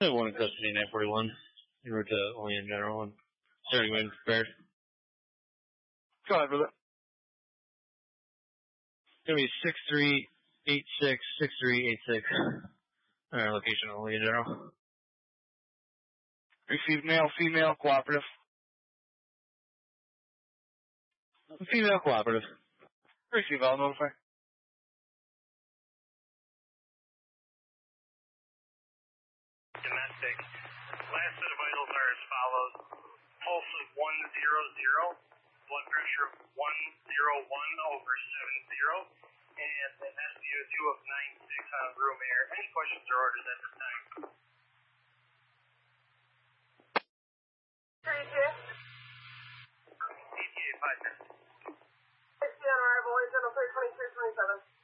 One in custody, 941. En route to Olean General and starting when prepared. Go ahead, brother. It's going to be 6386. Our location on Olean General. Receive male, female, cooperative. Female cooperative. Receive all, notify. Domestic. Last set of vitals are as follows. Pulse of 100, blood pressure of 101/70, and an SpO2 of 96 on room air. Any questions or orders at this time? ETA 5 minutes. 60 on arrival, agent 2327.